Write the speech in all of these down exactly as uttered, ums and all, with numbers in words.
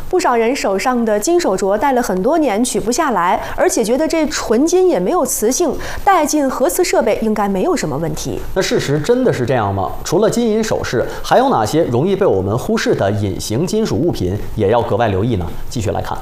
不少人手上的金手镯戴了很多年取不下来，而且觉得这纯金也没有磁性，带进核磁设备应该没有什么问题。 那事实真的是这样吗？除了金银首饰，还有哪些容易被我们忽视的隐形金属物品也要格外留意呢？继续来看。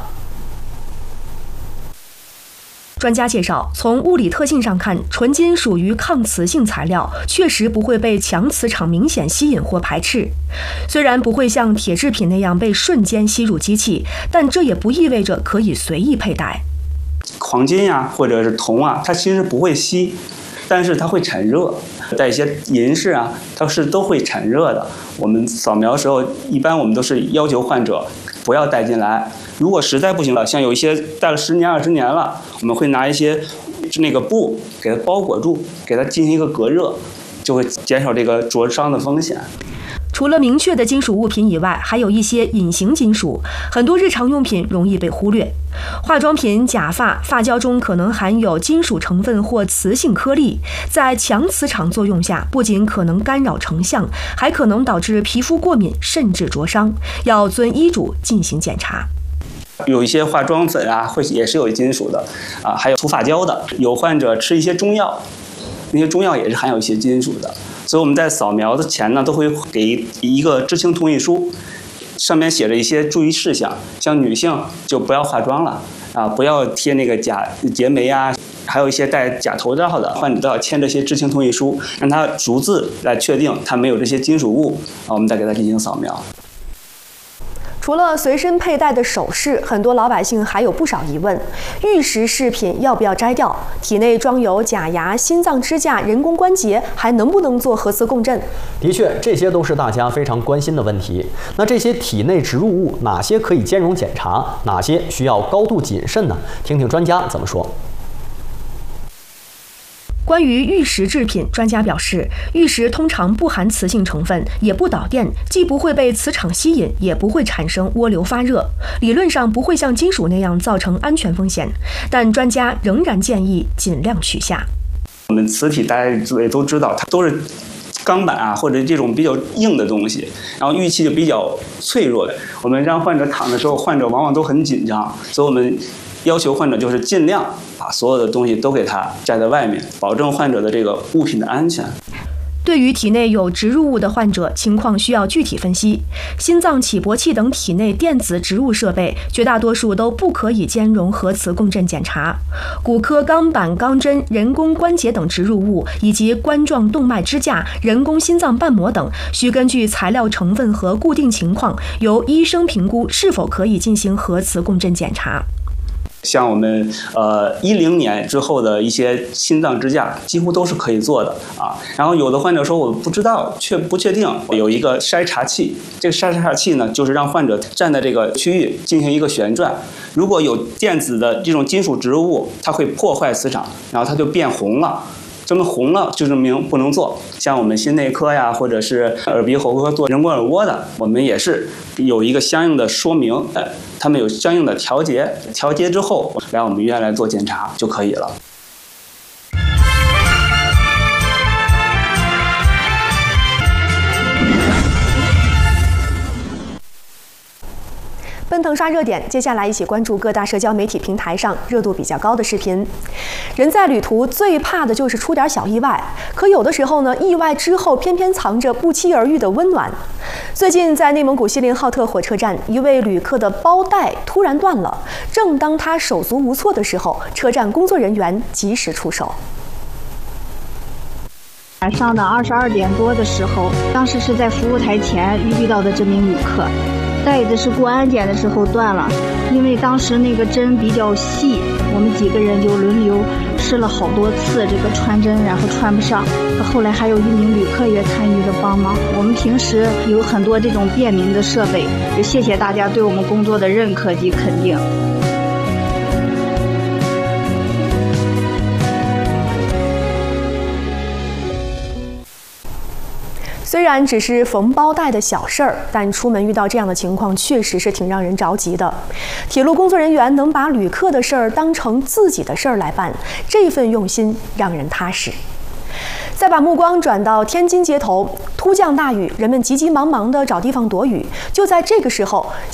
专家介绍，从物理特性上看，纯金属于抗磁性材料，确实不会被强磁场明显吸引或排斥。虽然不会像铁制品那样被瞬间吸入机器，但这也不意味着可以随意佩戴。 黄金呀、啊，或者是铜啊，它其实不会吸，但是它会产热。带一些银饰啊，它是都会产热的。我们扫描的时候，一般我们都是要求患者不要带进来。如果实在不行了，像有一些戴了十年、二十年了，我们会拿一些那个布给它包裹住，给它进行一个隔热，就会减少这个灼伤的风险。 除了明确的金属物品以外，还有一些隐形金属，很多日常用品容易被忽略。化妆品、假发、发胶中可能含有金属成分或磁性颗粒，在强磁场作用下，不仅可能干扰成像，还可能导致皮肤过敏甚至灼伤，要遵医嘱进行检查。 有一些化妆粉啊，会也是有金属的啊，还有涂发胶的。有患者吃一些中药，那些中药也是含有一些金属的。所以我们在扫描的前呢，都会给一个知情同意书，上面写着一些注意事项，像女性就不要化妆了啊，不要贴那个假结眉啊，还有一些戴假头罩的患者都要签这些知情同意书，让他逐字来确定他没有这些金属物啊，我们再给他进行扫描。 除了随身佩戴的首饰，很多老百姓还有不少疑问：玉石饰品要不要摘掉？体内装有假牙、心脏支架、人工关节，还能不能做核磁共振？ 的确，这些都是大家非常关心的问题。那这些体内植入物，哪些可以兼容检查，哪些需要高度谨慎呢？听听专家怎么说。 关于玉石制品，专家表示，玉石通常不含磁性成分，也不导电，既不会被磁场吸引，也不会产生涡流发热，理论上不会像金属那样造成安全风险。但专家仍然建议尽量取下。 我们磁体大家也都知道，它都是钢板啊，或者这种比较硬的东西，然后玉器就比较脆弱的。我们让患者躺的时候，患者往往都很紧张，所以我们要求患者就是尽量把所有的东西都给它摘在外面，保证患者的这个物品的安全。 对于体内有植入物的患者，情况需要具体分析。心脏起搏器等体内电子植入设备，绝大多数都不可以兼容核磁共振检查。骨科钢板、钢针、人工关节等植入物，以及冠状动脉支架、人工心脏瓣膜等，需根据材料成分和固定情况，由医生评估是否可以进行核磁共振检查。 像我们呃一零年之后的一些心脏支架，几乎都是可以做的啊。然后有的患者说我不知道，确不确定，有一个筛查器。这个筛查器呢，就是让患者站在这个区域进行一个旋转。如果有电子的这种金属植入物，它会破坏磁场，然后它就变红了。这么红了就证明不能做。像我们心内科呀，或者是耳鼻喉科做人工耳蜗的，我们也是有一个相应的说明，呃，他们有相应的调节，调节之后来我们医院来做检查就可以了。 奔腾刷热点，接下来一起关注各大社交媒体平台上热度比较高的视频。人在旅途最怕的就是出点小意外，可有的时候呢，意外之后偏偏藏着不期而遇的温暖。最近在内蒙古锡林浩特火车站，一位旅客的包带突然断了，正当他手足无措的时候，车站工作人员及时出手。 晚上的二十二点多的时候，当时是在服务台前遇到的这名旅客。带的是过安检的时候断了，因为当时那个针比较细，我们几个人就轮流试了好多次这个穿针，然后穿不上。后来还有一名旅客也参与了帮忙。我们平时有很多这种便民的设备，也谢谢大家对我们工作的认可及肯定。 虽然只是缝包带的小事儿，但出门遇到这样的情况，确实是挺让人着急的。铁路工作人员能把旅客的事儿当成自己的事儿来办，这份用心让人踏实。再把目光转到天津街头，突降大雨，人们急急忙忙地找地方躲雨。就在这个时候，